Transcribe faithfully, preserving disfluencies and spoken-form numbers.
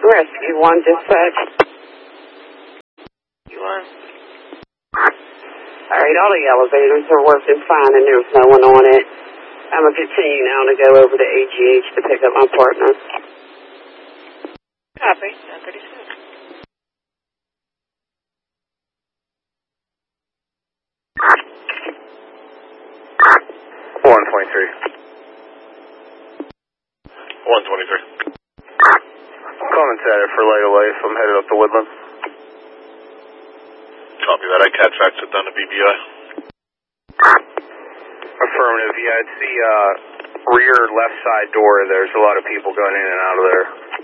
Rescue one dispatch. You on? All right, all the elevators are working fine and there's no one on it. I'm going to continue now to go over to A G H to pick up my partner. Copy. nine thirty-six. one twenty-three. one twenty-three. Calling Saturday for Light of Life. I'm headed up to Woodland. Copy that. I cat faxed it down to B B I. Affirmative. Yeah, it's the uh, rear left side door. There's a lot of people going in and out of there.